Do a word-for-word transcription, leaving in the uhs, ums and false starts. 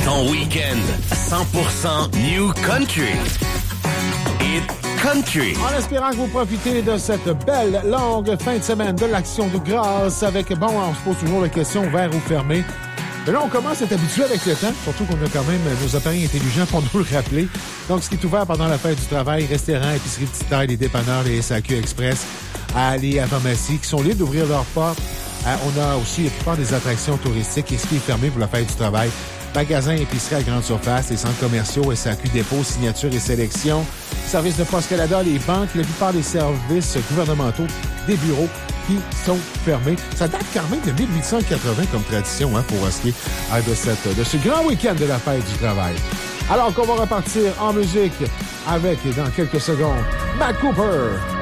Ton week-end cent pour cent New Country. Hit Country. En espérant que vous profitez de cette belle, longue fin de semaine de l'Action de grâce avec, bon, on se pose toujours la question, ouvert ou fermé. Mais là, on commence à être habitué avec le temps, surtout qu'on a quand même nos appareils intelligents pour nous le rappeler. Donc, ce qui est ouvert pendant la fête du travail, restaurants, épiceries de petite taille, les dépanneurs, les S A Q Express, les pharmacies qui sont libres d'ouvrir leurs portes. Euh, on a aussi la plupart des attractions touristiques et ce qui est fermé pour la fête du travail. Magasins, épiceries à grande surface, les centres commerciaux, S A Q dépôt, signature et sélection, services de Poste Canada, les banques, la plupart des services gouvernementaux, des bureaux qui sont fermés. Ça date quand même de mille huit cent quatre-vingts comme tradition hein, pour ce qui est de, cette, de ce grand week-end de la fête du travail. Alors qu'on va repartir en musique avec, dans quelques secondes, Matt Cooper.